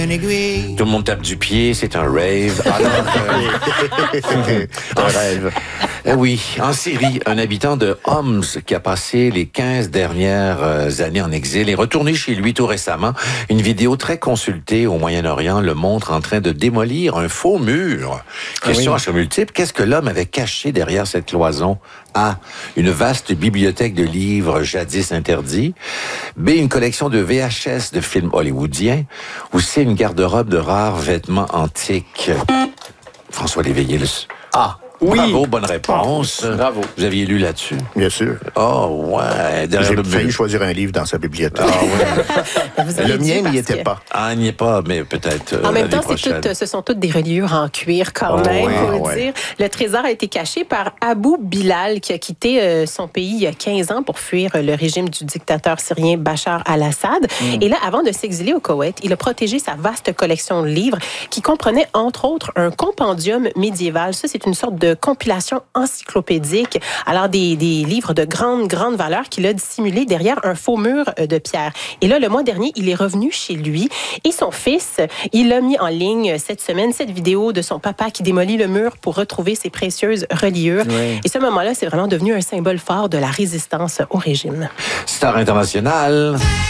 une aiguille. Tout le monde tape du pied, c'est un rave. Un rêve. Oui, en Syrie, un habitant de Homs qui a passé les 15 dernières années en exil est retourné chez lui tout récemment. Une vidéo très consultée au Moyen-Orient le montre en train de démolir un faux mur. Question à choix multiple, qu'est-ce que l'homme avait caché derrière cette cloison? A. Une vaste bibliothèque de livres jadis interdits. B. Une collection de VHS de films hollywoodiens. Ou C. Une garde-robe de rares vêtements antiques. François Léveillé. Ah. Oui. Bravo, bonne réponse. Bravo. Vous aviez lu là-dessus? Bien sûr. Oh, ouais. J'ai failli choisir un livre dans sa bibliothèque. Ah, ouais. Le mien n'y était pas. Ah, il n'y est pas, mais peut-être En même temps, prochaine. ce sont toutes des reliures en cuir quand même, faut le dire. Le trésor a été caché par Abou Bilal, qui a quitté son pays il y a 15 ans pour fuir le régime du dictateur syrien Bachar al-Assad. Et là, avant de s'exiler au Koweït, il a protégé sa vaste collection de livres qui comprenait, entre autres, un compendium médiéval. Ça, c'est une sorte de compilation encyclopédique. Alors, des livres de grande valeur qu'il a dissimulés derrière un faux mur de pierre. Et là, le mois dernier, il est revenu chez lui et son fils, il a mis en ligne cette semaine cette vidéo de son papa qui démolit le mur pour retrouver ses précieuses reliures. Oui. Et ce moment-là, c'est vraiment devenu un symbole fort de la résistance au régime. Star internationale.